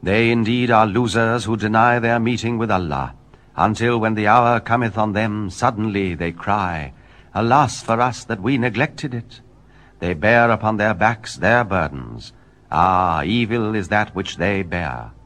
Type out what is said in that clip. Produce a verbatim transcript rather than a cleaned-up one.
They indeed are losers who deny their meeting with Allah, until when the hour cometh on them, suddenly they cry, Alas for us that we neglected it! They bear upon their backs their burdens. Ah, evil is that which they bear.